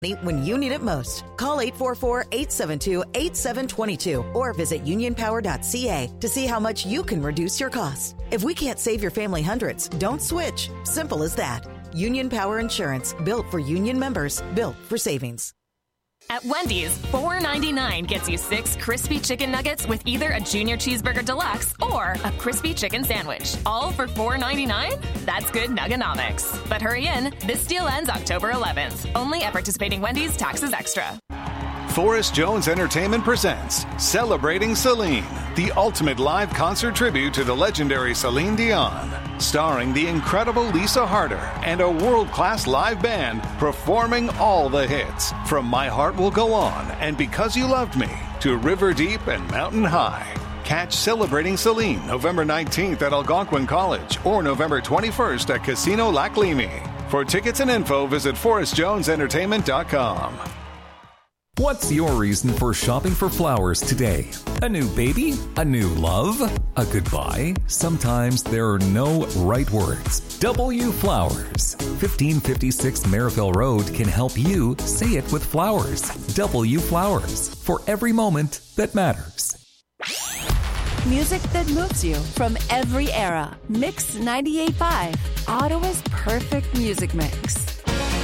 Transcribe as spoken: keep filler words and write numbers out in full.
when you need it most. Call eight four four, eight seven two, eight seven two two or visit union power dot c a to see how much you can reduce your costs. If we can't save your family hundreds, don't switch. Simple as that. Union Power Insurance, built for union members, built for savings. At Wendy's, four ninety-nine gets you six crispy chicken nuggets with either a Junior Cheeseburger Deluxe or a crispy chicken sandwich. All for four ninety-nine? That's good nugganomics. But hurry in, this deal ends October eleventh. Only at participating Wendy's, taxes extra. Forrest Jones Entertainment presents Celebrating Celine, the ultimate live concert tribute to the legendary Celine Dion. Starring the incredible Lisa Harder and a world-class live band performing all the hits from My Heart Will Go On and Because You Loved Me to River Deep and Mountain High. Catch Celebrating Celine November nineteenth at Algonquin College or November twenty-first at Casino Lac Limi. For tickets and info, visit forrest jones entertainment dot com. What's your reason for shopping for flowers today? A new baby? A new love? A goodbye? Sometimes there are no right words. W Flowers. fifteen fifty-six Merivale Road can help you say it with flowers. W Flowers. For every moment that matters. Music that moves you from every era. Mix ninety-eight point five. Ottawa's perfect music mix.